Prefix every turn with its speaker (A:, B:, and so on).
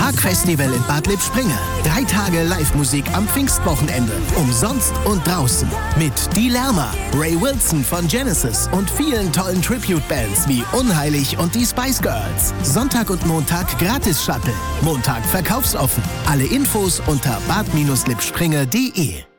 A: Parkfestival in Bad Lippspringe. 3 Tage Live-Musik am Pfingstwochenende. Umsonst und draußen. Mit Die Lärmer, Ray Wilson von Genesis und vielen tollen Tribute-Bands wie Unheilig und die Spice Girls. Sonntag und Montag Gratis-Shuttle. Montag verkaufsoffen. Alle Infos unter bad-lippspringe.de.